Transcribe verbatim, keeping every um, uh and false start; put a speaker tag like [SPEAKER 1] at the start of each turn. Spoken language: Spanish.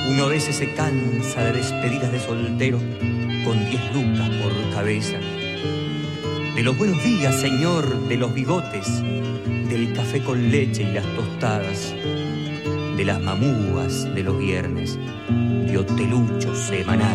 [SPEAKER 1] Uno a veces se cansa de despedidas de soltero con diez lucas por cabeza. De los buenos días, señor, de los bigotes, del café con leche y las tostadas, de las mamúas de los viernes, de hoteluchos semanales.